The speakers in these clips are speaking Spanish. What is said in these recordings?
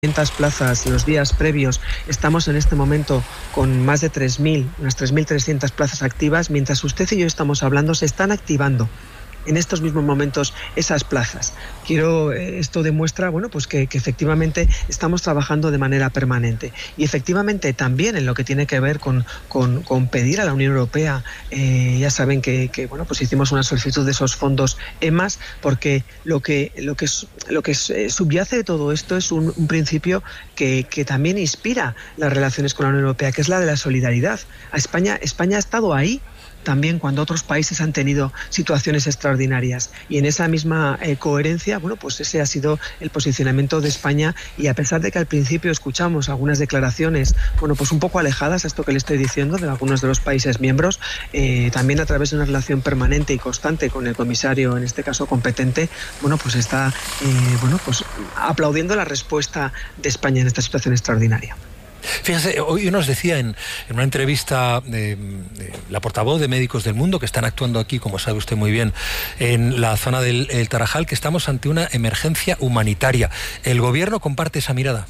plazas los días previos. Estamos en este momento con más de 3.000, unas 3.300 plazas activas. Mientras usted y yo estamos hablando, se están activando en estos mismos momentos esas plazas. Esto demuestra, pues que efectivamente estamos trabajando de manera permanente. Y efectivamente también en lo que tiene que ver con pedir a la Unión Europea, ya saben que hicimos una solicitud de esos fondos EMAS, porque lo que subyace de todo esto es un principio que también inspira las relaciones con la Unión Europea, que es la de la solidaridad. España ha estado ahí también cuando otros países han tenido situaciones extraordinarias, y en esa misma coherencia, ese ha sido el posicionamiento de España. Y a pesar de que al principio escuchamos algunas declaraciones, un poco alejadas a esto que le estoy diciendo de algunos de los países miembros, también a través de una relación permanente y constante con el comisario, en este caso competente, está aplaudiendo la respuesta de España en esta situación extraordinaria. Fíjese, hoy nos decía en una entrevista la portavoz de Médicos del Mundo, que están actuando aquí, como sabe usted muy bien, en la zona del Tarajal, que estamos ante una emergencia humanitaria. ¿El gobierno comparte esa mirada?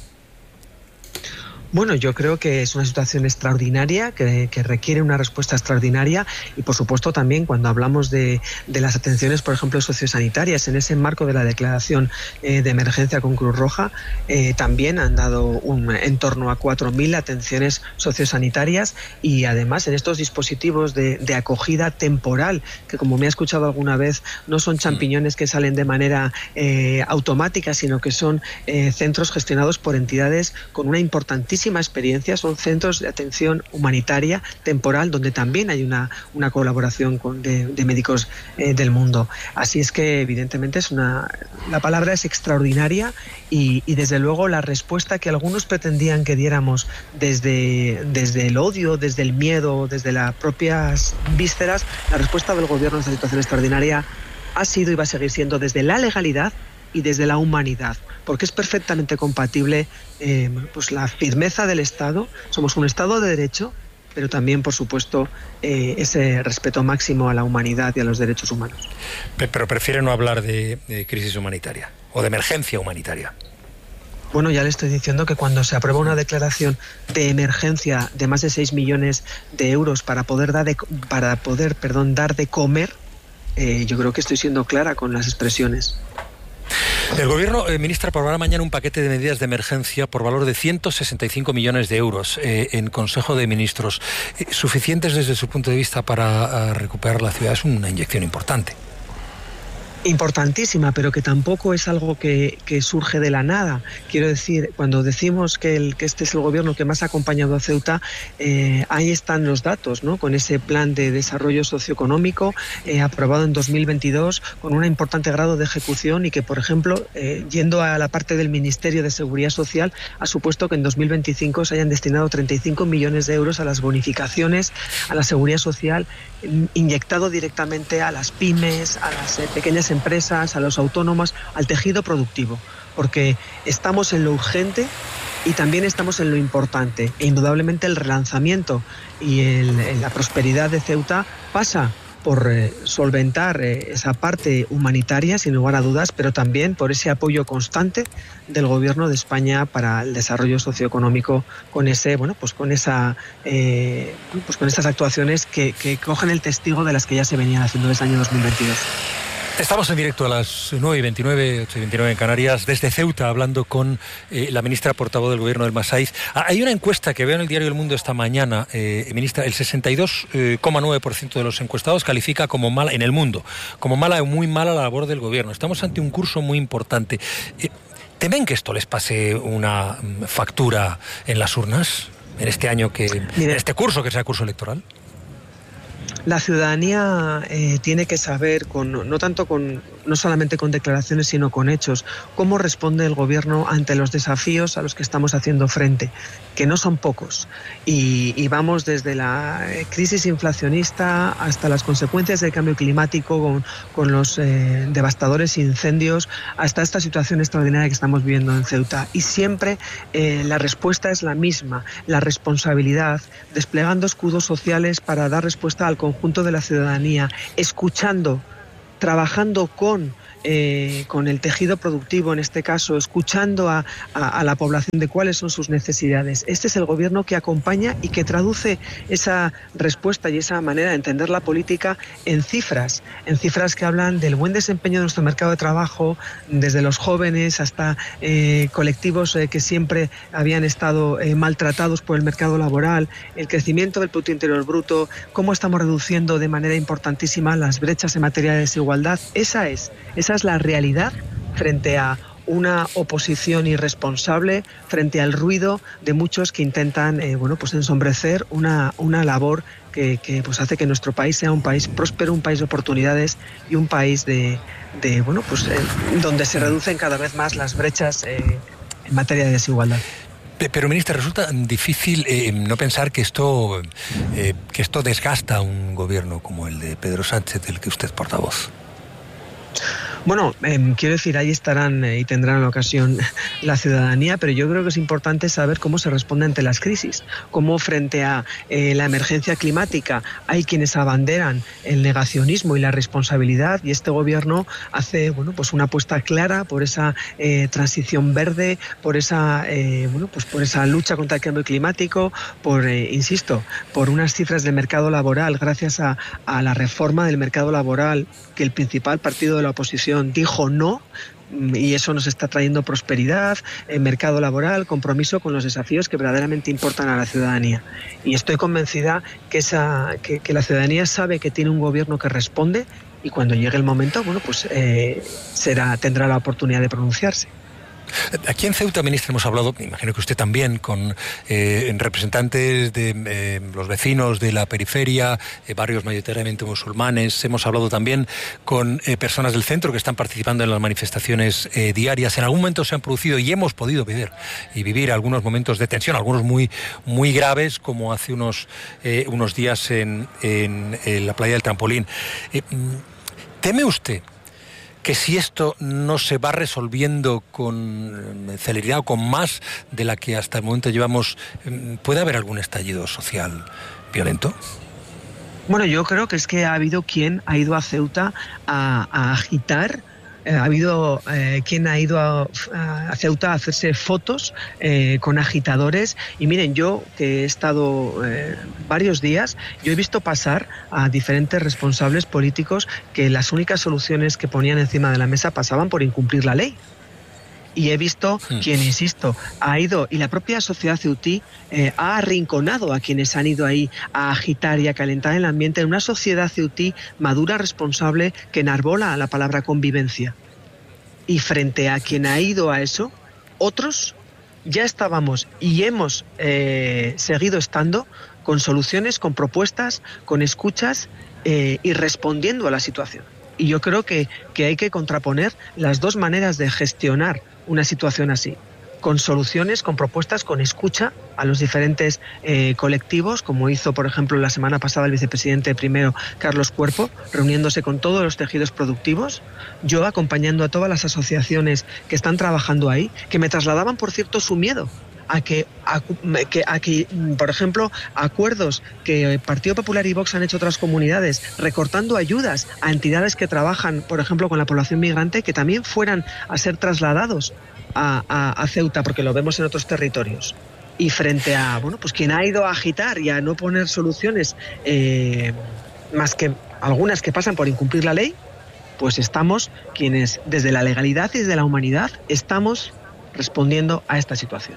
Yo creo que es una situación extraordinaria, que requiere una respuesta extraordinaria, y por supuesto también cuando hablamos de las atenciones, por ejemplo, sociosanitarias, en ese marco de la declaración de emergencia con Cruz Roja, también han dado en torno a 4.000 atenciones sociosanitarias, y además en estos dispositivos de acogida temporal, que como me ha escuchado alguna vez, no son champiñones que salen de manera automática, sino que son centros gestionados por entidades con una importantísima experiencia. Son centros de atención humanitaria temporal, donde también hay una colaboración de Médicos del Mundo. Así es que evidentemente la palabra es extraordinaria, y desde luego la respuesta que algunos pretendían que diéramos desde el odio, desde el miedo, desde las propias vísceras, la respuesta del gobierno a esta situación extraordinaria ha sido y va a seguir siendo desde la legalidad y desde la humanidad, porque es perfectamente compatible la firmeza del Estado. Somos un Estado de Derecho, pero también, por supuesto, ese respeto máximo a la humanidad y a los derechos humanos. Pero prefiere no hablar de crisis humanitaria o de emergencia humanitaria. Ya le estoy diciendo que cuando se aprueba una declaración de emergencia de más de 6 millones de euros para poder dar de comer, yo creo que estoy siendo clara con las expresiones. El Gobierno, ministra, aprobará mañana un paquete de medidas de emergencia por valor de 165 millones de euros en Consejo de Ministros. ¿Suficientes desde su punto de vista para recuperar la ciudad? Es una inyección importante. Importantísima, pero que tampoco es algo que surge de la nada. Quiero decir, cuando decimos que este es el gobierno que más ha acompañado a Ceuta, ahí están los datos, ¿no? Con ese plan de desarrollo socioeconómico aprobado en 2022, con un importante grado de ejecución, y que, por ejemplo, yendo a la parte del Ministerio de Seguridad Social, ha supuesto que en 2025 se hayan destinado 35 millones de euros a las bonificaciones, a la seguridad social, inyectado directamente a las pymes, a las pequeñas empresas, a los autónomos, al tejido productivo, porque estamos en lo urgente y también estamos en lo importante, e indudablemente el relanzamiento y la prosperidad de Ceuta pasa por solventar esa parte humanitaria, sin lugar a dudas, pero también por ese apoyo constante del Gobierno de España para el desarrollo socioeconómico, con esas actuaciones que cogen el testigo de las que ya se venían haciendo desde el año 2022. Estamos en directo a las 9:29, 8:29 en Canarias, desde Ceuta, hablando con la ministra portavoz del Gobierno del Masaiz. Hay una encuesta que veo en el diario El Mundo esta mañana, ministra. El 62,9% de los encuestados califica como mala, en el mundo, como mala o muy mala la labor del Gobierno. Estamos ante un curso muy importante. ¿Temen que esto les pase una factura en las urnas en este año, en este curso, que sea curso electoral? La ciudadanía tiene que saber, no solamente con declaraciones, sino con hechos, cómo responde el Gobierno ante los desafíos a los que estamos haciendo frente, que no son pocos. Y vamos desde la crisis inflacionista hasta las consecuencias del cambio climático, con los devastadores incendios, hasta esta situación extraordinaria que estamos viviendo en Ceuta. Y siempre la respuesta es la misma: la responsabilidad, desplegando escudos sociales para dar respuesta al conjunto de la ciudadanía, escuchando, trabajando con con el tejido productivo, en este caso, escuchando a la población de cuáles son sus necesidades. Este es el gobierno que acompaña y que traduce esa respuesta y esa manera de entender la política en cifras que hablan del buen desempeño de nuestro mercado de trabajo, desde los jóvenes hasta colectivos que siempre habían estado maltratados por el mercado laboral, el crecimiento del Producto Interior Bruto, cómo estamos reduciendo de manera importantísima las brechas en materia de desigualdad. Esa es la realidad frente a una oposición irresponsable, frente al ruido de muchos que intentan ensombrecer una labor que hace que nuestro país sea un país próspero, un país de oportunidades y un país donde se reducen cada vez más las brechas en materia de desigualdad. Pero, ministra, resulta difícil no pensar que esto desgasta a un gobierno como el de Pedro Sánchez, del que usted es portavoz. Bueno, quiero decir, ahí estarán y tendrán la ocasión la ciudadanía, pero yo creo que es importante saber cómo se responde ante las crisis, cómo frente a la emergencia climática hay quienes abanderan el negacionismo y la responsabilidad, y este gobierno hace una apuesta clara por esa transición verde, por esa lucha contra el cambio climático, por unas cifras del mercado laboral, gracias a la reforma del mercado laboral que el principal partido de la oposición dijo no, y eso nos está trayendo prosperidad, mercado laboral, compromiso con los desafíos que verdaderamente importan a la ciudadanía. Y estoy convencida que la ciudadanía sabe que tiene un gobierno que responde, y cuando llegue el momento, tendrá la oportunidad de pronunciarse. Aquí en Ceuta, ministra, hemos hablado, me imagino que usted también, con representantes de los vecinos de la periferia, barrios mayoritariamente musulmanes. Hemos hablado también con personas del centro que están participando en las manifestaciones diarias. En algún momento se han producido y hemos podido vivir algunos momentos de tensión, algunos muy, muy graves, como hace unos días en la playa del Trampolín. ¿Teme usted que si esto no se va resolviendo con celeridad o con más de la que hasta el momento llevamos, puede haber algún estallido social violento? Bueno, yo creo que es que ha habido quien ha ido a Ceuta a agitar. Ha habido quien ha ido a Ceuta a hacerse fotos con agitadores, y miren, yo que he estado varios días, yo he visto pasar a diferentes responsables políticos que las únicas soluciones que ponían encima de la mesa pasaban por incumplir la ley. Y he visto quien, insisto, ha ido, y la propia sociedad ceutí ha arrinconado a quienes han ido ahí a agitar y a calentar el ambiente en una sociedad ceutí madura, responsable, que enarbola la palabra convivencia. Y frente a quien ha ido a eso, otros ya estábamos y hemos seguido estando con soluciones, con propuestas, con escuchas y respondiendo a la situación. Y yo creo que hay que contraponer las dos maneras de gestionar una situación así, con soluciones, con propuestas, con escucha a los diferentes colectivos, como hizo, por ejemplo, la semana pasada el vicepresidente primero, Carlos Cuerpo, reuniéndose con todos los tejidos productivos, yo acompañando a todas las asociaciones que están trabajando ahí, que me trasladaban, por cierto, su miedo a que, por ejemplo, acuerdos que Partido Popular y Vox han hecho otras comunidades, recortando ayudas a entidades que trabajan, por ejemplo, con la población migrante, que también fueran a ser trasladados a Ceuta, porque lo vemos en otros territorios. Y frente a quien ha ido a agitar y a no poner soluciones, más que algunas que pasan por incumplir la ley, pues estamos quienes, desde la legalidad y desde la humanidad, estamos respondiendo a esta situación.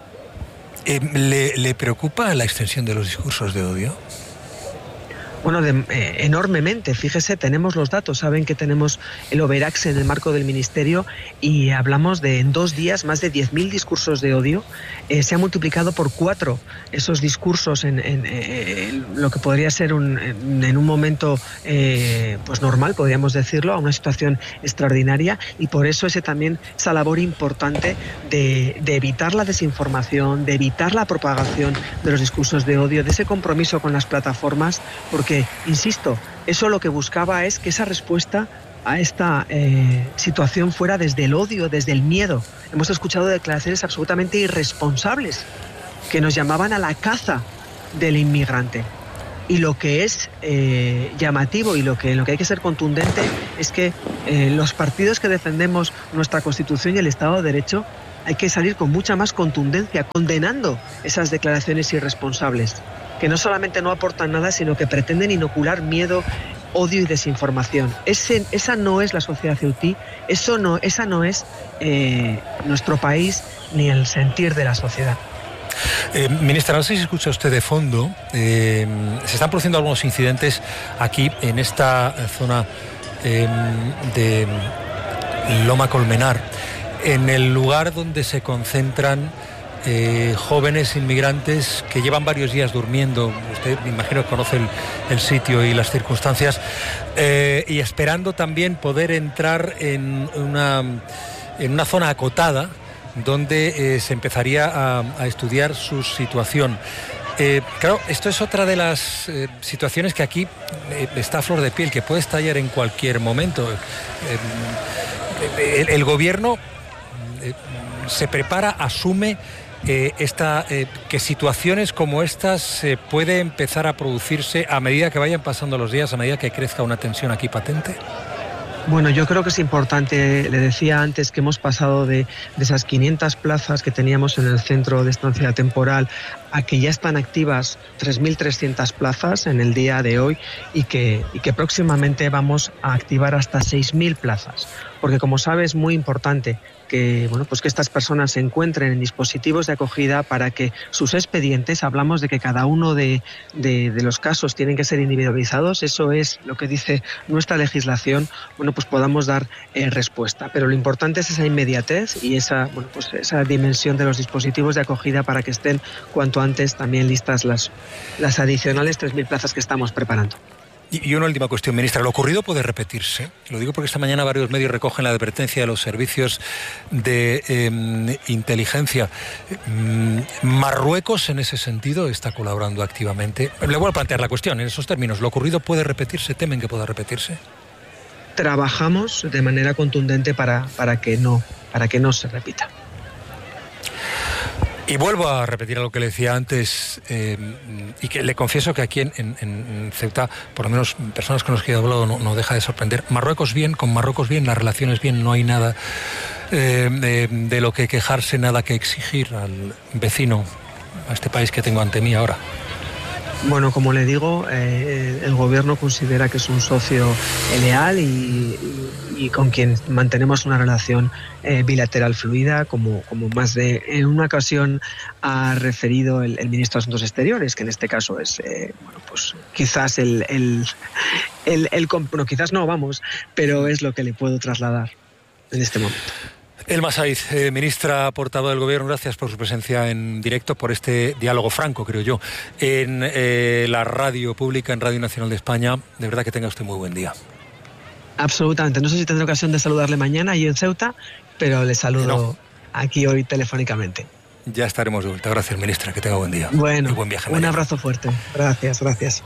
¿Le preocupa la extensión de los discursos de odio? Bueno, enormemente. Fíjese, tenemos los datos, saben que tenemos el Overaxe en el marco del Ministerio, y hablamos de en 2 días más de 10.000 discursos de odio. Se ha multiplicado por 4 esos discursos en lo que podría ser en un momento normal, podríamos decirlo, a una situación extraordinaria, y por eso esa labor importante de evitar la desinformación, de evitar la propagación de los discursos de odio, de ese compromiso con las plataformas, porque insisto, eso lo que buscaba es que esa respuesta a esta situación fuera desde el odio, desde el miedo. Hemos escuchado declaraciones absolutamente irresponsables que nos llamaban a la caza del inmigrante. Y lo que es llamativo y en lo que hay que ser contundente es que los partidos que defendemos nuestra Constitución y el Estado de Derecho hay que salir con mucha más contundencia, condenando esas declaraciones irresponsables, que no solamente no aportan nada, sino que pretenden inocular miedo, odio y desinformación. Esa no es la sociedad ceutí, esa no es nuestro país ni el sentir de la sociedad. Ministra, no sé si escucha usted de fondo, se están produciendo algunos incidentes aquí en esta zona de Loma Colmenar, en el lugar donde se concentran jóvenes inmigrantes que llevan varios días durmiendo. Usted me imagino que conoce el sitio y las circunstancias, y esperando también poder entrar en una zona acotada donde se empezaría a estudiar su situación. Claro, esto es otra de las situaciones que aquí está a flor de piel, que puede estallar en cualquier momento. El gobierno se prepara, asume que situaciones como estas puede empezar a producirse a medida que vayan pasando los días, a medida que crezca una tensión aquí patente. Bueno, yo creo que es importante, le decía antes que hemos pasado de esas 500 plazas que teníamos en el centro de estancia temporal a que ya están activas 3.300 plazas en el día de hoy y que próximamente vamos a activar hasta 6.000 plazas. Porque como sabe es muy importante que estas personas se encuentren en dispositivos de acogida para que sus expedientes, hablamos de que cada uno de los casos tienen que ser individualizados, eso es lo que dice nuestra legislación, podamos dar respuesta. Pero lo importante es esa inmediatez y esa dimensión de los dispositivos de acogida para que estén cuanto antes también listas las adicionales 3.000 plazas que estamos preparando. Y una última cuestión, ministra. ¿Lo ocurrido puede repetirse? Lo digo porque esta mañana varios medios recogen la advertencia de los servicios de inteligencia. ¿Marruecos en ese sentido está colaborando activamente? Le voy a plantear la cuestión en esos términos. ¿Lo ocurrido puede repetirse? ¿Temen que pueda repetirse? Trabajamos de manera contundente para que no se repita. Y vuelvo a repetir lo que le decía antes, y que le confieso que aquí en Ceuta, por lo menos personas con las que he hablado, no deja de sorprender. Marruecos bien, con Marruecos bien, las relaciones bien, no hay nada de lo que quejarse, nada que exigir al vecino, a este país que tengo ante mí ahora. Bueno, como le digo, el gobierno considera que es un socio leal y con quien mantenemos una relación bilateral fluida, como en una ocasión ha referido el ministro de Asuntos Exteriores, que en este caso es, quizás pero es lo que le puedo trasladar en este momento. Elma Saiz, ministra portavoz del Gobierno, gracias por su presencia en directo, por este diálogo franco, creo yo, en la radio pública, en Radio Nacional de España. De verdad que tenga usted muy buen día. Absolutamente. No sé si tendré ocasión de saludarle mañana allí en Ceuta, pero le saludo aquí hoy telefónicamente. Ya estaremos de vuelta. Gracias, ministra. Que tenga buen día. Bueno, y buen viaje. Un abrazo fuerte. Gracias.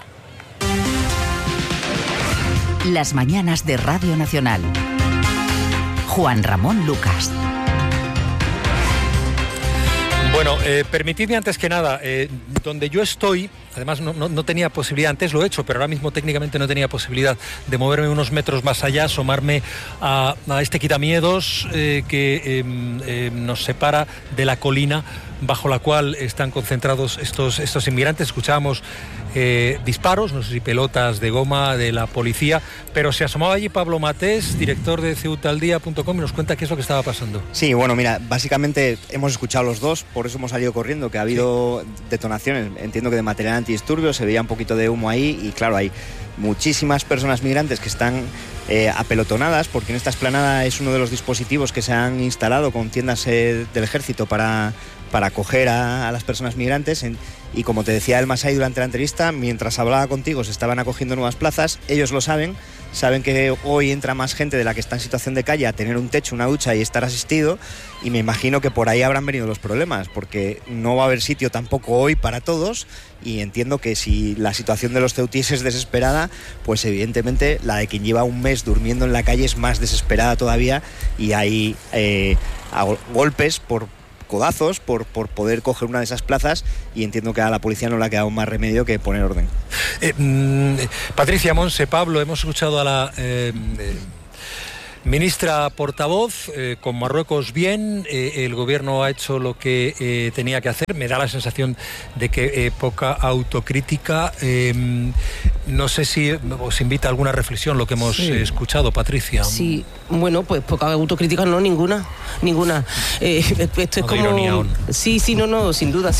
Las mañanas de Radio Nacional. Juan Ramón Lucas. Bueno, permitidme antes que nada, donde yo estoy, además no tenía posibilidad, antes lo he hecho, pero ahora mismo técnicamente no tenía posibilidad de moverme unos metros más allá, asomarme a este quitamiedos que nos separa de la colina bajo la cual están concentrados estos inmigrantes. Escuchábamos disparos, no sé si pelotas de goma de la policía, pero se asomaba allí Pablo Matés, director de ceutaldía.com, y nos cuenta qué es lo que estaba pasando. Sí, bueno, mira, básicamente hemos escuchado los dos, por eso hemos salido corriendo, que ha habido detonaciones, entiendo que de material antidisturbios, se veía un poquito de humo ahí y claro, hay muchísimas personas migrantes que están apelotonadas, porque en esta explanada es uno de los dispositivos que se han instalado con tiendas del ejército para acoger a las personas migrantes. Y como te decía Elma Saiz durante la entrevista, mientras hablaba contigo se estaban acogiendo nuevas plazas, ellos lo saben que hoy entra más gente de la que está en situación de calle a tener un techo, una ducha y estar asistido, y me imagino que por ahí habrán venido los problemas, porque no va a haber sitio tampoco hoy para todos, y entiendo que si la situación de los ceutíes es desesperada, pues evidentemente la de quien lleva un mes durmiendo en la calle es más desesperada todavía, y hay golpes por codazos por poder coger una de esas plazas, y entiendo que a la policía no le ha quedado más remedio que poner orden. Patricia, Monse, Pablo, hemos escuchado a la ministra portavoz. Con Marruecos bien, el gobierno ha hecho lo que tenía que hacer. Me da la sensación de que poca autocrítica. No sé si os invita a alguna reflexión lo que hemos escuchado, Patricia. Sí, bueno, pues poca autocrítica, no, ninguna. Esto es como... Sí, no, sin duda.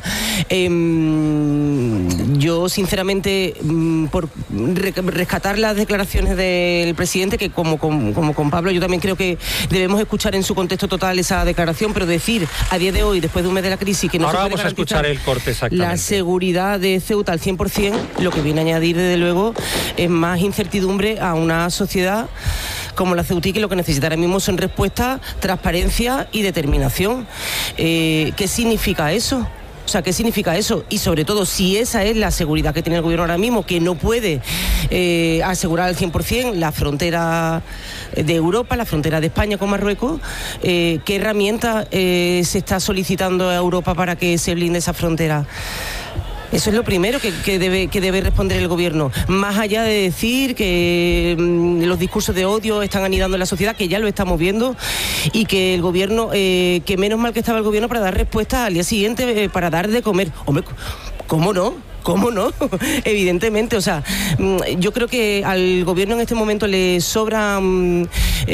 Yo, sinceramente, por rescatar las declaraciones del presidente, que como con Pablo, yo también creo que debemos escuchar en su contexto total esa declaración, pero decir a día de hoy, después de un mes de la crisis, que no ahora se puede vamos a escuchar el corte exactamente. La seguridad de Ceuta al 100%, lo que viene a añadir, desde luego, es más incertidumbre a una sociedad como la ceutí, que lo que necesita ahora mismo son respuestas, transparencia y determinación. ¿Qué significa eso? O sea, ¿qué significa eso? Y sobre todo, si esa es la seguridad que tiene el gobierno ahora mismo, que no puede asegurar al 100% la frontera de Europa, la frontera de España con Marruecos, ¿qué herramienta se está solicitando a Europa para que se blinde esa frontera? Eso es lo primero que debe responder el gobierno, más allá de decir que los discursos de odio están anidando en la sociedad, que ya lo estamos viendo, y que el gobierno, que menos mal que estaba el gobierno para dar respuesta al día siguiente, para dar de comer. Hombre, ¿cómo no? Evidentemente, o sea, yo creo que al gobierno en este momento le sobran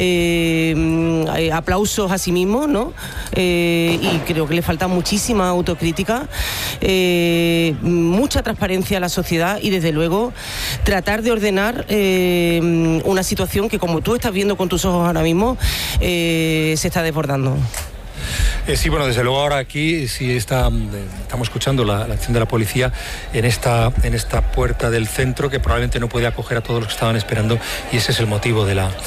aplausos a sí mismo, ¿no? Y creo que le falta muchísima autocrítica, mucha transparencia a la sociedad, y desde luego tratar de ordenar una situación que, como tú estás viendo con tus ojos ahora mismo, se está desbordando. Sí, bueno, desde luego ahora aquí sí estamos escuchando la acción de la policía en esta puerta del centro, que probablemente no puede acoger a todos los que estaban esperando, y ese es el motivo de la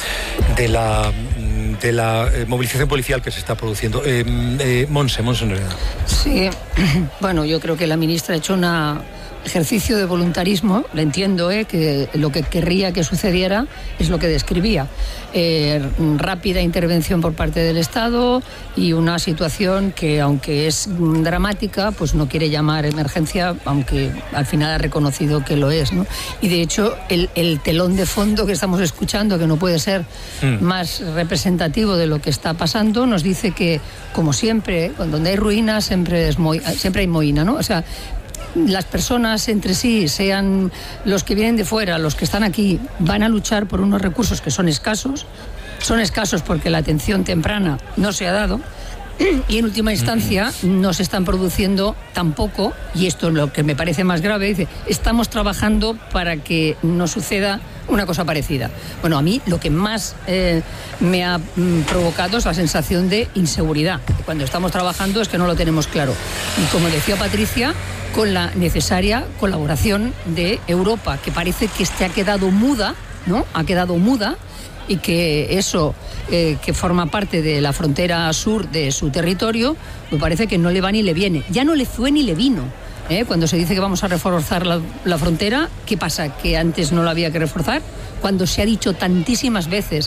movilización policial que se está produciendo. Monse Nereda. Sí, bueno, yo creo que la ministra ha hecho un ejercicio de voluntarismo, le entiendo, que lo que querría que sucediera es lo que describía. Rápida intervención por parte del Estado y una situación que, aunque es dramática, pues no quiere llamar emergencia, aunque al final ha reconocido que lo es, ¿no? Y de hecho el telón de fondo que estamos escuchando, que no puede ser más representativo de lo que está pasando, nos dice que, como siempre, donde hay ruinas siempre hay mohína, ¿no? O sea, las personas entre sí, sean los que vienen de fuera, los que están aquí, van a luchar por unos recursos que son escasos porque la atención temprana no se ha dado, y en última instancia no se están produciendo tampoco, y esto es lo que me parece más grave, dice, estamos trabajando para que no suceda una cosa parecida. Bueno, a mí lo que más me ha provocado es la sensación de inseguridad. Cuando estamos trabajando es que no lo tenemos claro. Y como decía Patricia, con la necesaria colaboración de Europa, que parece que ha quedado muda, ¿no? Ha quedado muda, y que eso, que forma parte de la frontera sur de su territorio, me parece que no le va ni le viene. Ya no le fue ni le vino. Cuando se dice que vamos a reforzar la frontera, ¿qué pasa? ¿Que antes no la había que reforzar? Cuando se ha dicho tantísimas veces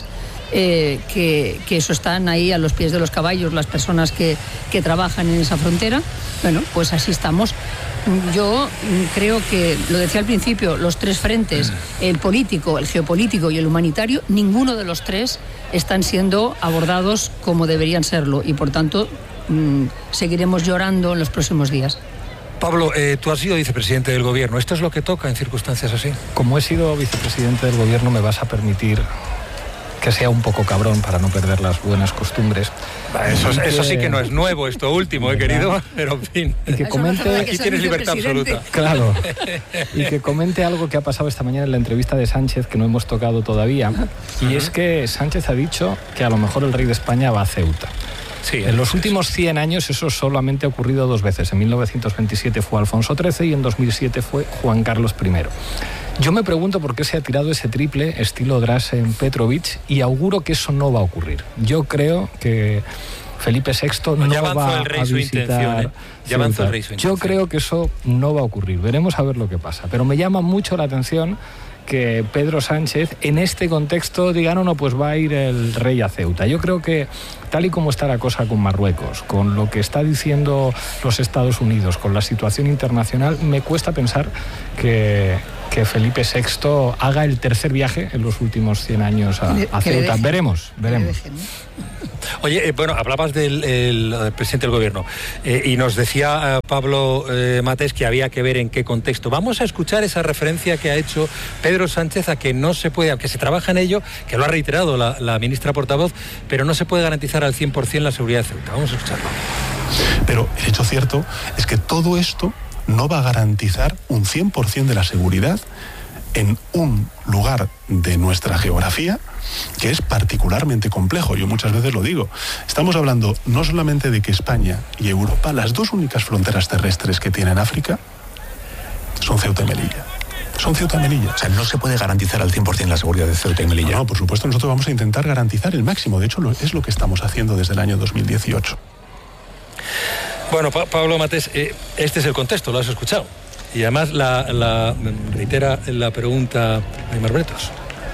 que eso están ahí a los pies de los caballos las personas que trabajan en esa frontera. Bueno, pues así estamos. Yo creo que, lo decía al principio, los tres frentes, el político, el geopolítico y el humanitario, ninguno de los tres están siendo abordados como deberían serlo, y por tanto seguiremos llorando en los próximos días. Pablo, tú has sido vicepresidente del gobierno. ¿Esto es lo que toca en circunstancias así? Como he sido vicepresidente del gobierno, me vas a permitir que sea un poco cabrón para no perder las buenas costumbres. Eso sí que no es nuevo, esto último, querido, pero en fin. Y que comente... Aquí tienes libertad absoluta. Claro. Y que comente algo que ha pasado esta mañana en la entrevista de Sánchez, que no hemos tocado todavía. Y es que Sánchez ha dicho que a lo mejor el rey de España va a Ceuta. Sí, en los últimos 100 años eso solamente ha ocurrido 2 veces. En 1927 fue Alfonso XIII y en 2007 fue Juan Carlos I. Yo me pregunto por qué se ha tirado ese triple estilo Dražen Petrović, y auguro que eso no va a ocurrir. Yo creo que Felipe VI no va a visitar Ceuta. Yo creo que eso no va a ocurrir. Veremos a ver lo que pasa. Pero me llama mucho la atención que Pedro Sánchez en este contexto diga no, pues va a ir el rey a Ceuta. Yo creo que tal y como está la cosa con Marruecos, con lo que está diciendo los Estados Unidos, con la situación internacional, me cuesta pensar que Felipe VI haga el tercer viaje en los últimos 100 años a Ceuta. Veremos. Oye, bueno, hablabas del presidente del gobierno y nos decía Pablo Matés que había que ver en qué contexto. Vamos a escuchar esa referencia que ha hecho Pedro Sánchez a que no se puede, aunque se trabaja en ello, que lo ha reiterado la ministra portavoz, pero no se puede garantizar al 100% la seguridad de Ceuta. Vamos a escucharlo. Pero el hecho cierto es que todo esto no va a garantizar un 100% de la seguridad en un lugar de nuestra geografía que es particularmente complejo. Yo muchas veces lo digo. Estamos hablando no solamente de que España y Europa, las dos únicas fronteras terrestres que tienen África, son Ceuta y Melilla. O sea, no se puede garantizar al 100% la seguridad de Ceuta y Melilla. No, por supuesto, nosotros vamos a intentar garantizar el máximo. De hecho, es lo que estamos haciendo desde el año 2018. Bueno, Pablo Matés, este es el contexto, lo has escuchado. Y además reitera la pregunta Aimar Bretos.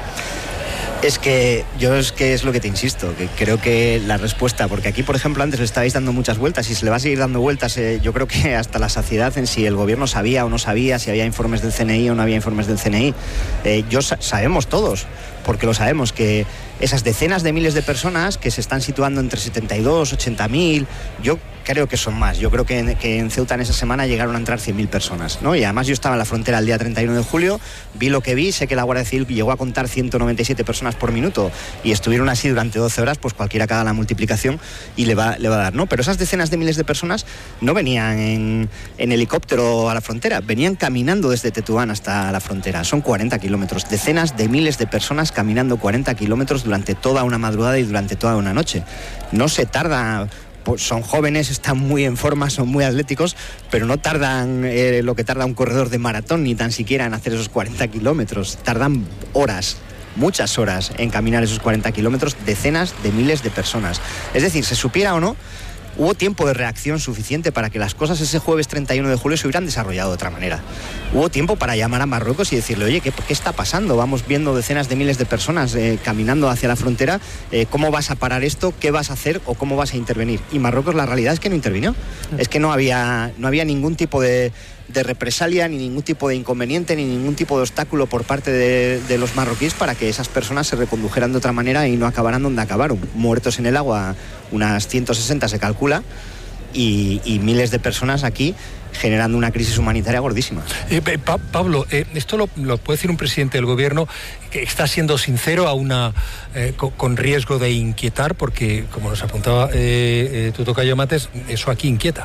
Es que es lo que te insisto, que creo que la respuesta, porque aquí, por ejemplo, antes le estabais dando muchas vueltas y se le va a seguir dando vueltas, yo creo que hasta la saciedad en si el gobierno sabía o no sabía, si había informes del CNI o no había informes del CNI. Sabemos todos, porque lo sabemos, que esas decenas de miles de personas que se están situando entre 72, 80.000, yo creo que son más. Yo creo que en Ceuta en esa semana llegaron a entrar 100.000 personas, ¿no? Y además yo estaba en la frontera el día 31 de julio, vi lo que vi, sé que la Guardia Civil llegó a contar 197 personas por minuto y estuvieron así durante 12 horas, pues cualquiera que haga la multiplicación y le va a dar, ¿no? Pero esas decenas de miles de personas no venían en helicóptero a la frontera, venían caminando desde Tetuán hasta la frontera. Son 40 kilómetros, decenas de miles de personas caminando 40 kilómetros durante toda una madrugada y durante toda una noche. No se tarda... Pues son jóvenes, están muy en forma, son muy atléticos, pero no tardan lo que tarda un corredor de maratón, ni tan siquiera en hacer esos 40 kilómetros. Tardan horas, muchas horas en caminar esos 40 kilómetros, decenas de miles de personas. Es decir, se supiera o no, hubo tiempo de reacción suficiente para que las cosas ese jueves 31 de julio se hubieran desarrollado de otra manera. Hubo tiempo para llamar a Marruecos y decirle, oye, ¿qué está pasando? Vamos viendo decenas de miles de personas caminando hacia la frontera. ¿Cómo vas a parar esto? ¿Qué vas a hacer? ¿O cómo vas a intervenir? Y Marruecos, la realidad es que no intervino. Es que no había ningún tipo de represalia, ni ningún tipo de inconveniente, ni ningún tipo de obstáculo por parte de los marroquíes para que esas personas se recondujeran de otra manera y no acabaran donde acabaron, muertos en el agua, unas 160 se calcula, y miles de personas aquí generando una crisis humanitaria gordísima. Pablo, esto lo puede decir un presidente del gobierno que está siendo sincero con riesgo de inquietar, porque como nos apuntaba tu tocayo Matés, eso aquí inquieta.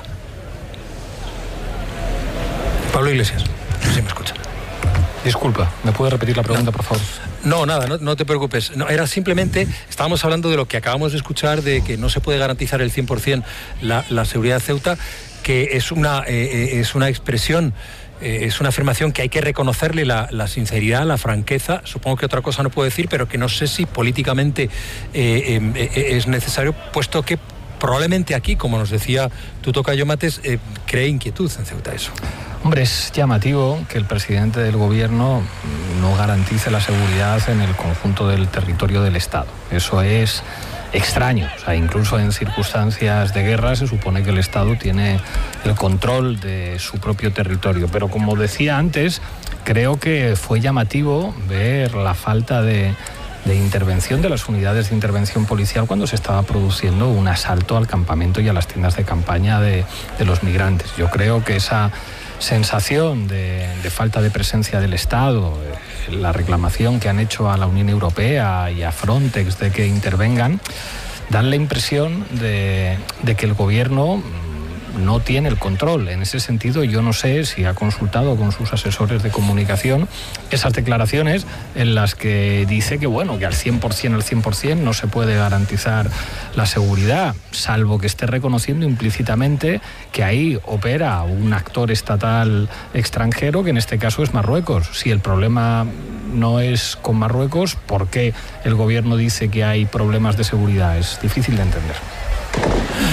Pablo Iglesias, no sé si me escucha. Disculpa, ¿me puede repetir la pregunta, por favor? No, nada, no te preocupes. No, era simplemente, estábamos hablando de lo que acabamos de escuchar, de que no se puede garantizar el 100% la seguridad de Ceuta, que es una expresión, es una afirmación que hay que reconocerle la sinceridad, la franqueza. Supongo que otra cosa no puedo decir, pero que no sé si políticamente es necesario, puesto que probablemente aquí, como nos decía tu tocayo Matés, cree inquietud en Ceuta eso. Hombre, es llamativo que el presidente del gobierno no garantice la seguridad en el conjunto del territorio del Estado. Eso es extraño. O sea, incluso en circunstancias de guerra se supone que el Estado tiene el control de su propio territorio. Pero como decía antes, creo que fue llamativo ver la falta de intervención de las unidades de intervención policial cuando se estaba produciendo un asalto al campamento y a las tiendas de campaña de los migrantes. Yo creo que esa sensación de falta de presencia del Estado, la reclamación que han hecho a la Unión Europea y a Frontex de que intervengan, dan la impresión de que el gobierno no tiene el control. En ese sentido, yo no sé si ha consultado con sus asesores de comunicación esas declaraciones en las que dice que, bueno, que al 100% no se puede garantizar la seguridad, salvo que esté reconociendo implícitamente que ahí opera un actor estatal extranjero, que en este caso es Marruecos. Si el problema no es con Marruecos, ¿por qué el gobierno dice que hay problemas de seguridad? Es difícil de entender.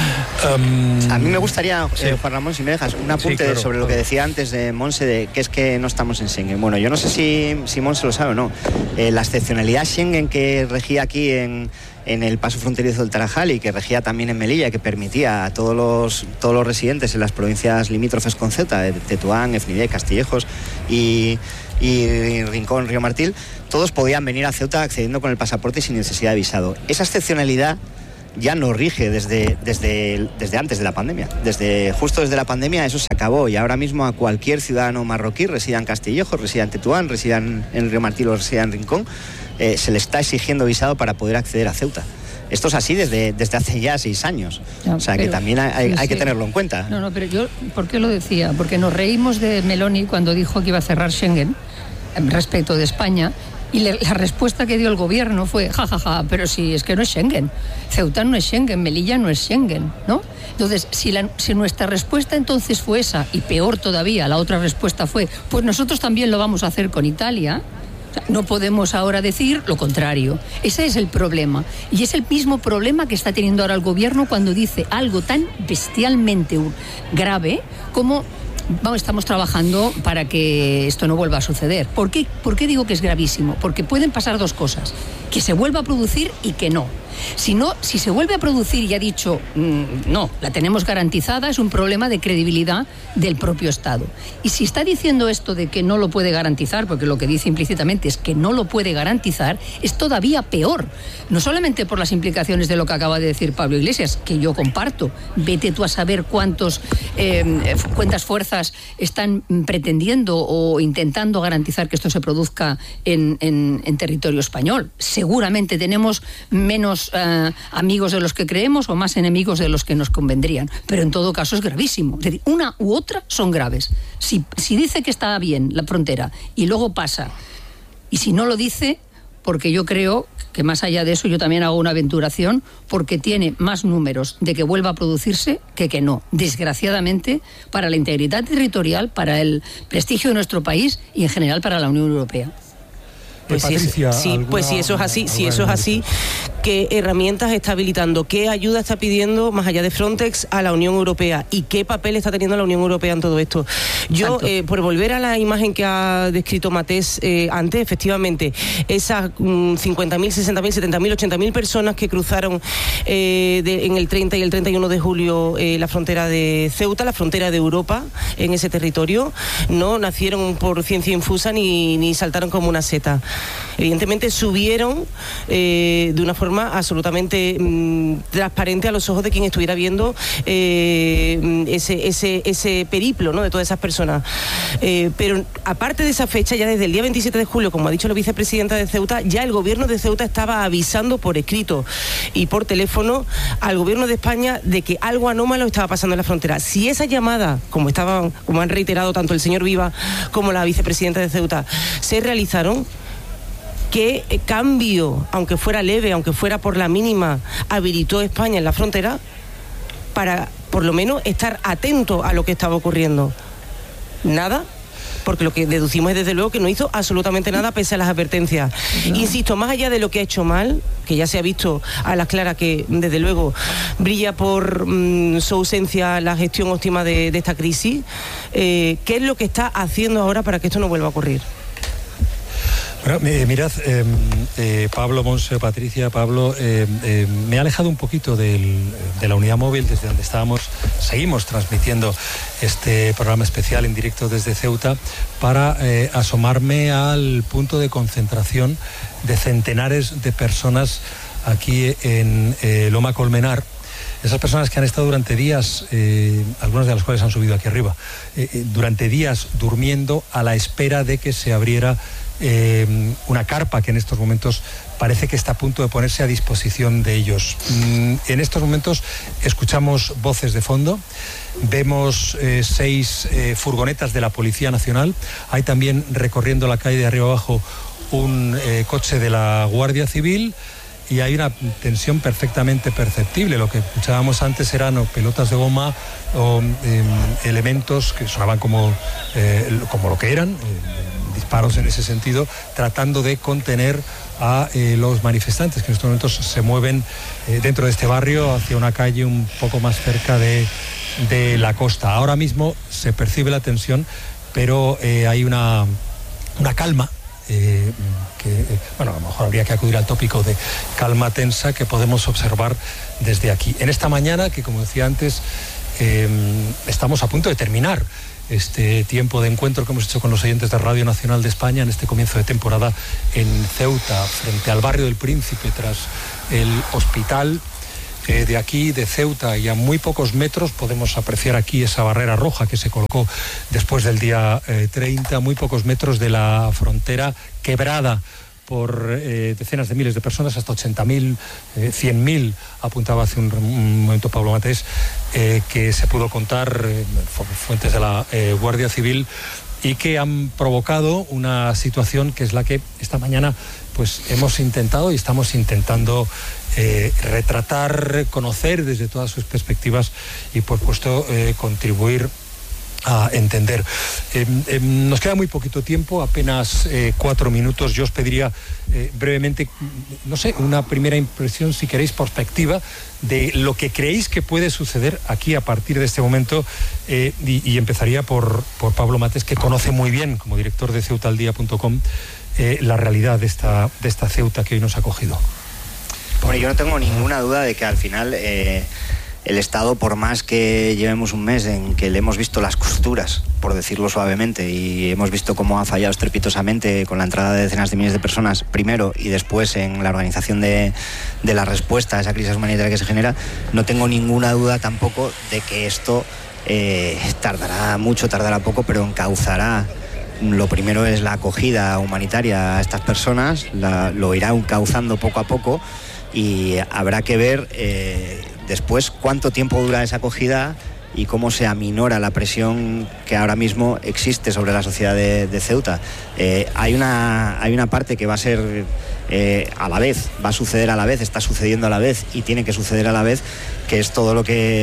A mí me gustaría, Juan Ramón, si me dejas, un apunte sobre lo que decía antes de Monse, de que es que no estamos en Schengen. Bueno, yo no sé si Monse lo sabe o no. La excepcionalidad Schengen que regía aquí en el paso fronterizo del Tarajal y que regía también en Melilla, que permitía a todos los residentes en las provincias limítrofes con Ceuta, de Tetuán, Efnidé, Castillejos y Rincón, Río Martil, todos podían venir a Ceuta accediendo con el pasaporte sin necesidad de visado. Esa excepcionalidad ya no rige desde antes de la pandemia. Justo desde la pandemia eso se acabó, y ahora mismo a cualquier ciudadano marroquí, resida en Castillejos, resida en Tetuán, resida en Río Martil o resida en Rincón, se le está exigiendo visado para poder acceder a Ceuta. Esto es así desde hace ya 6 años. O sea, que también hay que tenerlo en cuenta. No, pero yo, ¿por qué lo decía? Porque nos reímos de Meloni cuando dijo que iba a cerrar Schengen respecto de España, y la respuesta que dio el gobierno fue, pero si es que no es Schengen. Ceuta no es Schengen, Melilla no es Schengen, ¿no? Entonces, si nuestra respuesta entonces fue esa, y peor todavía, la otra respuesta fue, pues nosotros también lo vamos a hacer con Italia. No podemos ahora decir lo contrario. Ese es el problema. Y es el mismo problema que está teniendo ahora el gobierno cuando dice algo tan bestialmente grave como estamos trabajando para que esto no vuelva a suceder. ¿Por qué digo que es gravísimo? Porque pueden pasar 2 cosas. Que se vuelva a producir y que no. Si se vuelve a producir y ha dicho, no, la tenemos garantizada, es un problema de credibilidad del propio Estado. Y si está diciendo esto de que no lo puede garantizar, porque lo que dice implícitamente es que no lo puede garantizar, es todavía peor. No solamente por las implicaciones de lo que acaba de decir Pablo Iglesias, que yo comparto. Vete tú a saber cuántas fuerzas están pretendiendo o intentando garantizar que esto se produzca en territorio español. Seguramente tenemos menos amigos de los que creemos o más enemigos de los que nos convendrían, pero en todo caso es gravísimo. Es decir, una u otra son graves. Si dice que está bien la frontera y luego pasa, y si no lo dice, porque yo creo que más allá de eso yo también hago una aventuración, porque tiene más números de que vuelva a producirse que no, desgraciadamente, para la integridad territorial, para el prestigio de nuestro país y en general para la Unión Europea. Pues Patricia, si eso es así, ¿qué herramientas está habilitando? ¿Qué ayuda está pidiendo, más allá de Frontex, a la Unión Europea? ¿Y qué papel está teniendo la Unión Europea en todo esto? Yo, por volver a la imagen que ha descrito Matés antes, efectivamente, esas 50.000, 60.000, 70.000, 80.000 personas que cruzaron en el 30 y el 31 de julio la frontera de Ceuta, la frontera de Europa, en ese territorio, no nacieron por ciencia infusa ni saltaron como una seta. Evidentemente subieron de una forma absolutamente transparente a los ojos de quien estuviera viendo ese periplo, ¿no?, de todas esas personas. Pero aparte de esa fecha, ya desde el día 27 de julio, como ha dicho la vicepresidenta de Ceuta, ya el gobierno de Ceuta estaba avisando por escrito y por teléfono al gobierno de España de que algo anómalo estaba pasando en la frontera. Si esa llamada, como han reiterado tanto el señor Viva como la vicepresidenta de Ceuta, se realizaron, ¿qué cambio, aunque fuera leve, aunque fuera por la mínima, habilitó España en la frontera para, por lo menos, estar atento a lo que estaba ocurriendo? Nada, porque lo que deducimos es, desde luego, que no hizo absolutamente nada pese a las advertencias. No. Insisto, más allá de lo que ha hecho mal, que ya se ha visto a las claras que, desde luego, brilla por su ausencia la gestión óptima de esta crisis, ¿qué es lo que está haciendo ahora para que esto no vuelva a ocurrir? Bueno, mirad, Pablo, Monse, Patricia, Pablo, me he alejado un poquito de la unidad móvil desde donde seguimos transmitiendo este programa especial en directo desde Ceuta para asomarme al punto de concentración de centenares de personas aquí en Loma Colmenar. Esas personas que han estado durante días, algunas de las cuales han subido aquí arriba, durante días durmiendo a la espera de que se abriera una carpa que en estos momentos parece que está a punto de ponerse a disposición de ellos. En estos momentos escuchamos voces de fondo, vemos 6 furgonetas de la Policía Nacional, hay también recorriendo la calle de arriba abajo un coche de la Guardia Civil, y hay una tensión perfectamente perceptible. Lo que escuchábamos antes eran pelotas de goma o elementos que sonaban como lo que eran, disparos en ese sentido, tratando de contener a los manifestantes que en estos momentos se mueven dentro de este barrio hacia una calle un poco más cerca de la costa. Ahora mismo se percibe la tensión, pero hay una calma. A lo mejor habría que acudir al tópico de calma tensa que podemos observar desde aquí. En esta mañana, que como decía antes, estamos a punto de terminar este tiempo de encuentro que hemos hecho con los oyentes de Radio Nacional de España en este comienzo de temporada en Ceuta, frente al barrio del Príncipe, tras el hospital. De aquí, de Ceuta, y a muy pocos metros podemos apreciar aquí esa barrera roja que se colocó después del día 30, muy pocos metros de la frontera quebrada por decenas de miles de personas, hasta 80.000, 100.000, apuntaba hace un momento Pablo Matés, que se pudo contar, fuentes de la Guardia Civil, y que han provocado una situación que es la que esta mañana pues hemos intentado y estamos intentando retratar, conocer desde todas sus perspectivas y por supuesto contribuir a entender. Nos queda muy poquito tiempo, apenas 4 minutos. Yo os pediría brevemente, no sé, una primera impresión, si queréis, perspectiva de lo que creéis que puede suceder aquí a partir de este momento, y empezaría por Pablo Matés, que conoce muy bien, como director de ceutaldía.com, la realidad de esta Ceuta que hoy nos ha acogido. Bueno, yo no tengo ninguna duda de que al final el Estado, por más que llevemos un mes en que le hemos visto las costuras, por decirlo suavemente, y hemos visto cómo ha fallado estrepitosamente con la entrada de decenas de miles de personas primero y después en la organización de la respuesta a esa crisis humanitaria que se genera, no tengo ninguna duda tampoco de que esto tardará mucho, tardará poco, pero encauzará. Lo primero es la acogida humanitaria a estas personas, lo irá encauzando poco a poco, y habrá que ver después cuánto tiempo dura esa acogida y cómo se aminora la presión que ahora mismo existe sobre la sociedad de Ceuta. Hay una parte que va a ser a la vez, va a suceder a la vez, está sucediendo a la vez y tiene que suceder a la vez, que es todo lo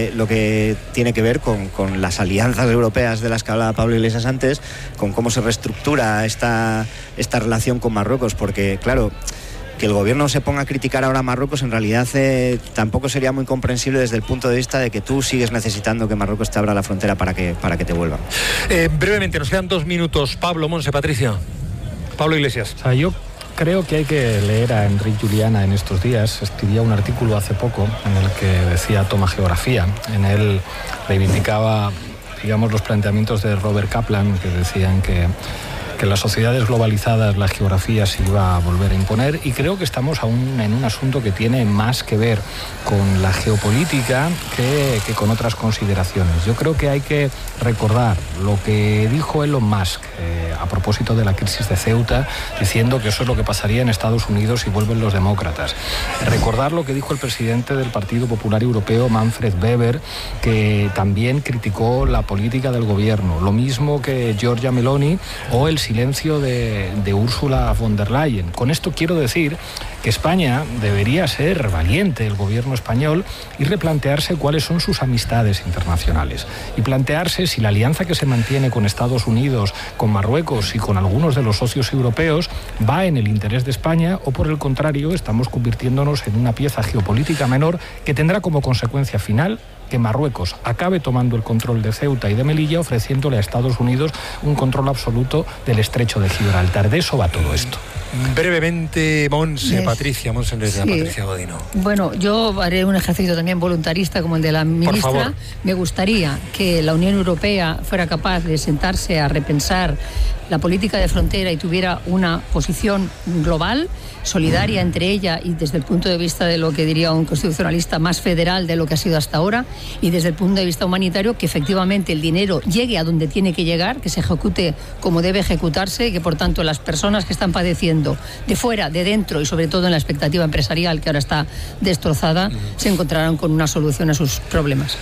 que tiene que ver con las alianzas europeas de las que hablaba Pablo Iglesias antes, con cómo se reestructura esta relación con Marruecos, porque claro, que el gobierno se ponga a criticar ahora a Marruecos en realidad tampoco sería muy comprensible desde el punto de vista de que tú sigues necesitando que Marruecos te abra la frontera para que te vuelvan. Brevemente, nos quedan 2 minutos. Pablo, Monse, Patricia. Pablo Iglesias. O sea, yo creo que hay que leer a Enric Juliana en estos días. Escribía un artículo hace poco en el que decía toma geografía. En él reivindicaba, digamos, los planteamientos de Robert Kaplan, que decían que en las sociedades globalizadas la geografía se iba a volver a imponer, y creo que estamos aún en un asunto que tiene más que ver con la geopolítica que con otras consideraciones. Yo creo que hay que recordar lo que dijo Elon Musk a propósito de la crisis de Ceuta, diciendo que eso es lo que pasaría en Estados Unidos si vuelven los demócratas. Recordar lo que dijo el presidente del Partido Popular Europeo, Manfred Weber, que también criticó la política del gobierno, lo mismo que Giorgia Meloni o el silencio de Ursula von der Leyen. Con esto quiero decir que España debería ser valiente, el gobierno español, y replantearse cuáles son sus amistades internacionales y plantearse si la alianza que se mantiene con Estados Unidos, con Marruecos y con algunos de los socios europeos va en el interés de España, o por el contrario estamos convirtiéndonos en una pieza geopolítica menor que tendrá como consecuencia final que Marruecos acabe tomando el control de Ceuta y de Melilla, ofreciéndole a Estados Unidos un control absoluto del estrecho de Gibraltar. De eso va todo esto. Brevemente, Monse, Patricia, Monse, desde Patricia Godino. Bueno, yo haré un ejercicio también voluntarista como el de la ministra. Por favor. Me gustaría que la Unión Europea fuera capaz de sentarse a repensar la política de frontera y tuviera una posición global, solidaria entre ella y desde el punto de vista de lo que diría un constitucionalista más federal de lo que ha sido hasta ahora, y desde el punto de vista humanitario que efectivamente el dinero llegue a donde tiene que llegar, que se ejecute como debe ejecutarse, y que por tanto las personas que están padeciendo de fuera, de dentro y sobre todo en la expectativa empresarial que ahora está destrozada, se encontrarán con una solución a sus problemas.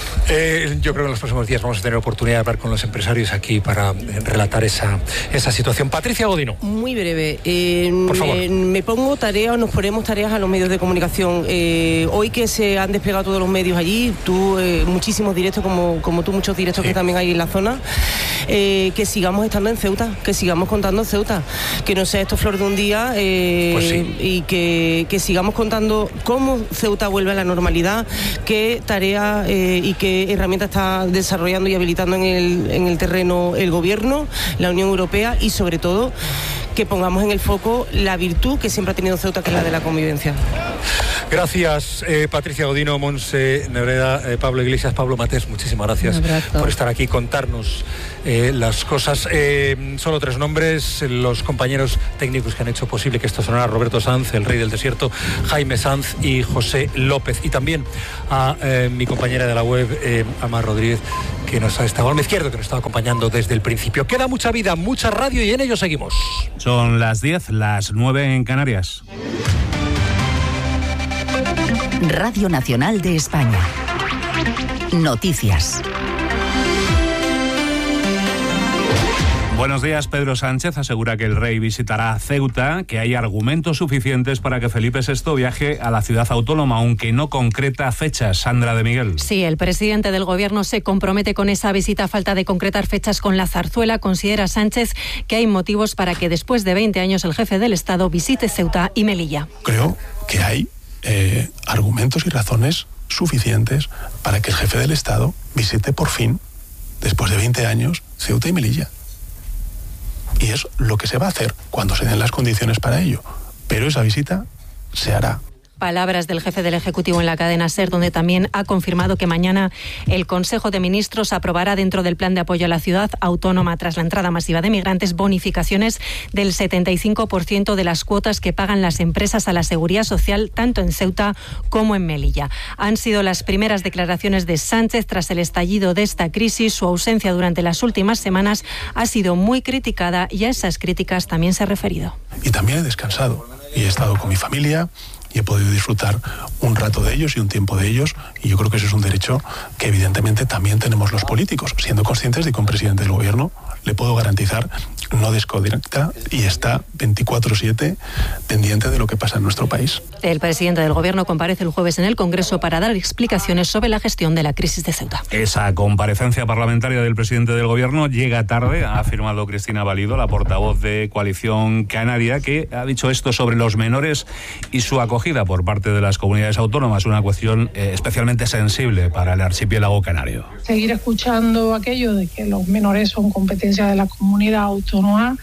Yo creo que en los próximos días vamos a tener oportunidad de hablar con los empresarios aquí para relatar esa situación. Patricia Godino. Muy breve. Por favor. Nos ponemos tareas a los medios de comunicación. Hoy que se han desplegado todos los medios allí, tú muchísimos directos, como tú, muchos directos que también hay en la zona. que sigamos estando en Ceuta, que sigamos contando Ceuta, que no sea esto flor de un día, pues sí. Y que sigamos contando cómo Ceuta vuelve a la normalidad, qué tarea y qué herramientas está desarrollando y habilitando en el terreno el Gobierno, la Unión Europea, y sobre todo que pongamos en el foco la virtud que siempre ha tenido Ceuta, que es la de la convivencia. Gracias, Patricia Godino, Montse Nebreda, Pablo Iglesias, Pablo Matés, muchísimas gracias por estar aquí y contarnos las cosas. Solo 3 nombres, los compañeros técnicos que han hecho posible que esto sonara: Roberto Sanz, el rey del desierto, Jaime Sanz y José López. Y también a mi compañera de la web, Amar Rodríguez, que nos ha estado a mi izquierdo, que nos está acompañando desde el principio. Queda mucha vida, mucha radio y en ello seguimos. Son las 10, las 9 en Canarias. Radio Nacional de España. Noticias. Buenos días. Pedro Sánchez asegura que el rey visitará Ceuta, que hay argumentos suficientes para que Felipe VI viaje a la ciudad autónoma, aunque no concreta fechas. Sandra de Miguel. Sí, el presidente del Gobierno se compromete con esa visita a falta de concretar fechas con la zarzuela. Considera Sánchez que hay motivos para que después de 20 años el jefe del Estado visite Ceuta y Melilla. Creo que hay argumentos y razones suficientes para que el jefe del Estado visite por fin, después de 20 años, Ceuta y Melilla. Y es lo que se va a hacer cuando se den las condiciones para ello. Pero esa visita se hará. Palabras del jefe del Ejecutivo en la cadena SER, donde también ha confirmado que mañana el Consejo de Ministros aprobará, dentro del plan de apoyo a la ciudad autónoma tras la entrada masiva de migrantes, bonificaciones del 75% de las cuotas que pagan las empresas a la seguridad social, tanto en Ceuta como en Melilla. Han sido las primeras declaraciones de Sánchez tras el estallido de esta crisis. Su ausencia durante las últimas semanas ha sido muy criticada y a esas críticas también se ha referido. Y también he descansado y he estado con mi familia y he podido disfrutar un rato de ellos y un tiempo de ellos, y yo creo que ese es un derecho que evidentemente también tenemos los políticos, siendo conscientes de que un presidente del Gobierno, le puedo garantizar, no desconecta y está 24/7 pendiente de lo que pasa en nuestro país. El presidente del Gobierno comparece el jueves en el Congreso para dar explicaciones sobre la gestión de la crisis de Ceuta. Esa comparecencia parlamentaria del presidente del Gobierno llega tarde, ha afirmado Cristina Valido, la portavoz de Coalición Canaria, que ha dicho esto sobre los menores y su acogida por parte de las comunidades autónomas, una cuestión especialmente sensible para el archipiélago canario. Seguir escuchando aquello de que los menores son competencia de la comunidad autónoma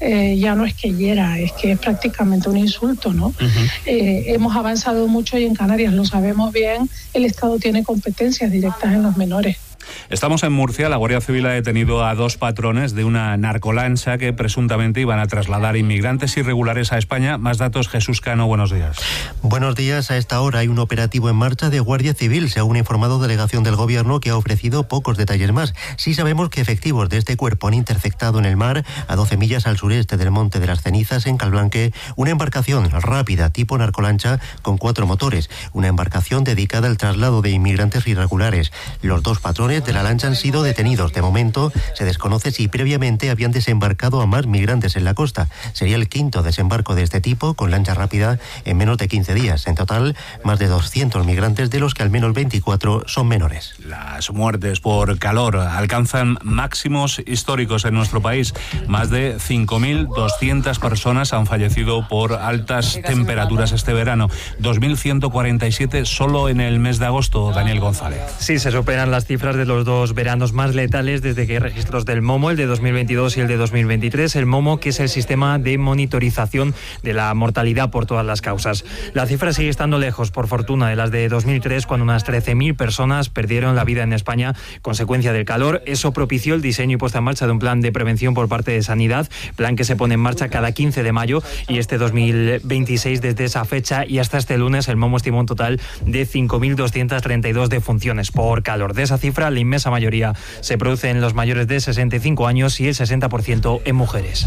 ya no es que hiera, es que es prácticamente un insulto, ¿no? Hemos avanzado mucho y en Canarias, lo sabemos bien, el Estado tiene competencias directas en los menores. Estamos en Murcia. La Guardia Civil ha detenido a 2 patrones de una narcolancha que presuntamente iban a trasladar inmigrantes irregulares a España. Más datos, Jesús Cano, buenos días. Buenos días. A esta hora hay un operativo en marcha de Guardia Civil, según ha informado delegación del Gobierno, que ha ofrecido pocos detalles más. Sí sabemos que efectivos de este cuerpo han interceptado en el mar, a 12 millas al sureste del Monte de las Cenizas, en Calblanque, una embarcación rápida tipo narcolancha con 4 motores, una embarcación dedicada al traslado de inmigrantes irregulares. Los 2 patrones de la lancha han sido detenidos. De momento se desconoce si previamente habían desembarcado a más migrantes en la costa. Sería el 5º desembarco de este tipo con lancha rápida en menos de 15 días. En total, más de 200 migrantes, de los que al menos 24 son menores. Las muertes por calor alcanzan máximos históricos en nuestro país. Más de 5.200 personas han fallecido por altas temperaturas este verano. 2.147 solo en el mes de agosto. Daniel González. Sí, se superan las cifras de los 2 veranos más letales desde que hay registros del MOMO, el de 2022 y el de 2023. El MOMO, que es el sistema de monitorización de la mortalidad por todas las causas. La cifra sigue estando lejos, por fortuna, de las de 2003, cuando unas 13.000 personas perdieron la vida en España consecuencia del calor. Eso propició el diseño y puesta en marcha de un plan de prevención por parte de Sanidad, plan que se pone en marcha cada 15 de mayo, y este 2026, desde esa fecha y hasta este lunes, el MOMO estimó un total de 5.232 defunciones por calor. De esa cifra, la inmensa mayoría se produce en los mayores de 65 años y el 60% en mujeres.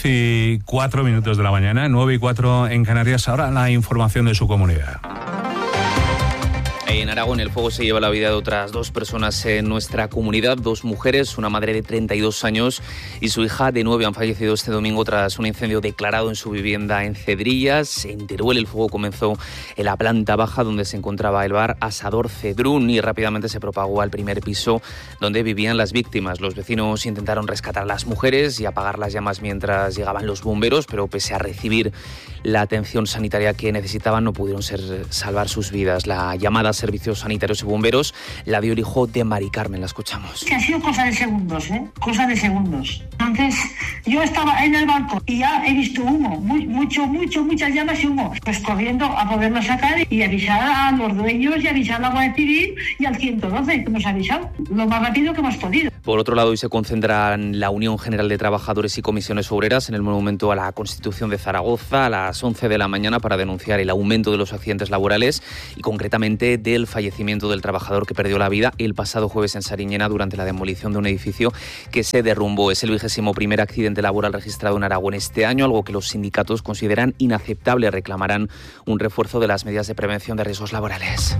10:04 de la mañana, 9:04 en Canarias. Ahora la información de su comunidad. En Aragón el fuego se lleva la vida de otras 2 personas en nuestra comunidad, 2 mujeres, una madre de 32 años y su hija de 9 han fallecido este domingo tras un incendio declarado en su vivienda en Cedrillas. En Teruel el fuego comenzó en la planta baja donde se encontraba el bar Asador Cedrún y rápidamente se propagó al primer piso donde vivían las víctimas. Los vecinos intentaron rescatar a las mujeres y apagar las llamas mientras llegaban los bomberos, pero pese a recibir la atención sanitaria que necesitaban no pudieron salvar sus vidas. La llamada a servicios sanitarios y bomberos la dio el hijo de Mari Carmen. La escuchamos. Que ha sido cosa de segundos, cosa de segundos. Antes yo estaba en el balcón y ya he visto humo, muchas llamas y humo. Pues corriendo a poderlo sacar y avisar a los dueños y avisar a la Guardia Civil y al 112 que hemos avisado lo más rápido que hemos podido. Por otro lado, hoy se concentran la Unión General de Trabajadores y Comisiones Obreras en el Monumento a la Constitución de Zaragoza a las 11 de la mañana para denunciar el aumento de los accidentes laborales y concretamente del fallecimiento del trabajador que perdió la vida el pasado jueves en Sariñena durante la demolición de un edificio que se derrumbó. Es el 21º accidente laboral registrado en Aragón este año, algo que los sindicatos consideran inaceptable. Reclamarán un refuerzo de las medidas de prevención de riesgos laborales.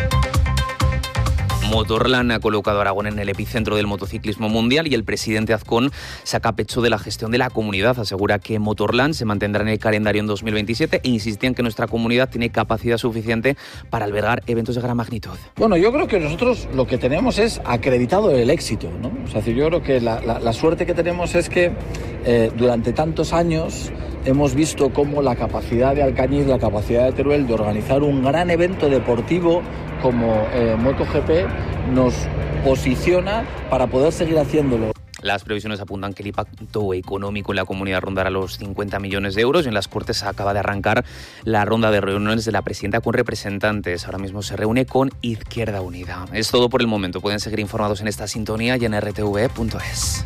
Motorland ha colocado a Aragón en el epicentro del motociclismo mundial y el presidente Azcón saca pecho de la gestión de la comunidad. Asegura que Motorland se mantendrá en el calendario en 2027 e insistía en que nuestra comunidad tiene capacidad suficiente para albergar eventos de gran magnitud. Bueno, yo creo que nosotros lo que tenemos es acreditado el éxito, ¿no? O sea, yo creo que la suerte que tenemos es que durante tantos años hemos visto cómo la capacidad de Alcañiz, la capacidad de Teruel de organizar un gran evento deportivo como MotoGP nos posiciona para poder seguir haciéndolo. Las previsiones apuntan que el impacto económico en la comunidad rondará los 50 millones de euros. En las Cortes acaba de arrancar la ronda de reuniones de la presidenta con representantes. Ahora mismo se reúne con Izquierda Unida. Es todo por el momento. Pueden seguir informados en esta sintonía y en rtv.es.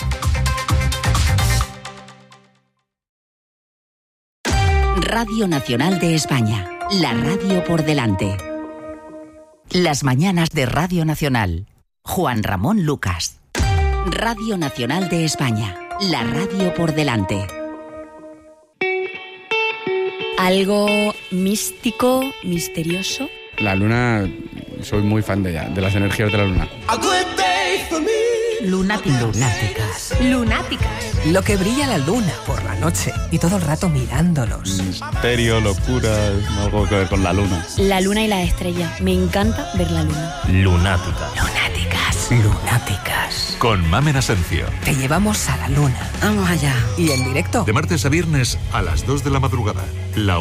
Radio Nacional de España. La radio por delante. Las mañanas de Radio Nacional. Juan Ramón Lucas. Radio Nacional de España. La radio por delante. ¿Algo místico, misterioso? La luna, soy muy fan de ella, de las energías de la luna. Lunáticas. Lunáticas. Lo que brilla la luna por la noche y todo el rato mirándolos. Misterio, locura, algo que ver con la luna. La luna y las estrellas. Me encanta ver la luna. Lunáticas. Lunáticas. Lunáticas. Con Mamen Asencio. Te llevamos a la luna. Vamos allá. Y en directo. De martes a viernes a las 2 de la madrugada. La